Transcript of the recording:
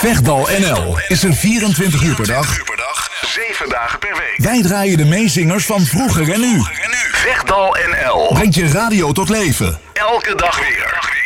Vechtdal NL is er 24 uur per dag, 7 dagen per week. Wij draaien de meezingers van vroeger en nu. Vechtdal NL Brengt je radio tot leven. elke dag weer.